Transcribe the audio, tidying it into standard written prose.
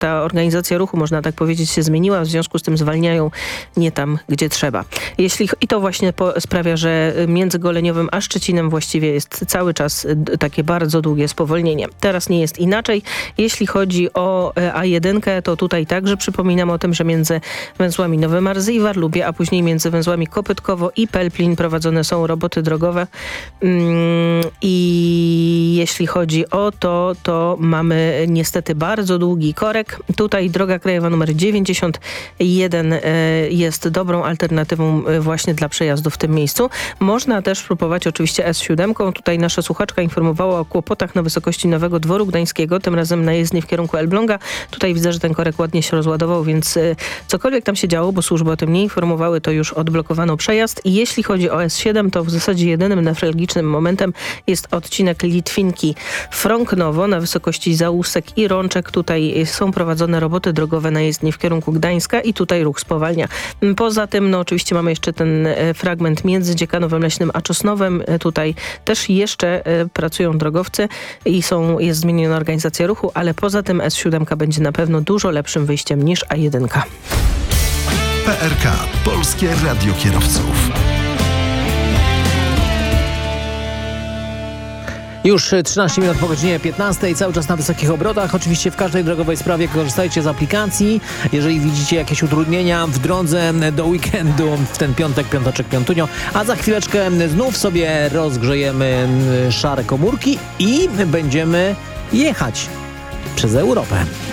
ta organizacja ruchu, można tak powiedzieć, się zmieniła, w związku z tym zwalniają nie tam, gdzie trzeba. I to właśnie sprawia, że między Goleniowym a Szczecinem właściwie jest cały czas takie bardzo długie spowolnienie. Teraz nie jest inaczej. Jeśli chodzi o A1, to tutaj także przypominam o tym, że między węzłami Nowy Marzy i Warlubie, a później między węzłami Kopytkowo i Pelplin prowadzone są roboty drogowe. I jeśli chodzi o to mamy niestety bardzo długi korek. Tutaj droga krajowa numer 91 jest dobrą alternatywą właśnie dla przejazdu w tym miejscu. Można też próbować oczywiście S7. Tutaj nasza słuchaczka informowała o kłopotach na wysokości Nowego Dworu Gdańskiego, tym razem na jezdni w kierunku Elbląga. Tutaj widzę, że ten korek ładnie się rozładował, więc cokolwiek tam się działo, bo służby o tym nie informowały, to już odblokowano przejazd. I jeśli chodzi o S7, to w zasadzie jedynym newralgicznym momentem jest odcinek Litwinki-Frąknowo na wysokości Załusek i Rączek. Tutaj są prowadzone roboty drogowe na jezdni w kierunku Gdańska i tutaj ruch spowalnia. Poza tym, oczywiście mamy jeszcze ten fragment między Dziekanowem Leśnym a Czosnowem. Tutaj też jeszcze pracują drogowcy i jest zmieniona organizacja ruchu, ale poza tym S7 będzie na pewno dużo lepszym wyjściem niż A1. PRK. Polskie Radio Kierowców. Już 13 minut po godzinie 15, cały czas na wysokich obrotach. Oczywiście w każdej drogowej sprawie korzystajcie z aplikacji. Jeżeli widzicie jakieś utrudnienia w drodze do weekendu, w ten piątek, piąteczek, piątunio, a za chwileczkę znów sobie rozgrzejemy szare komórki i będziemy jechać przez Europę.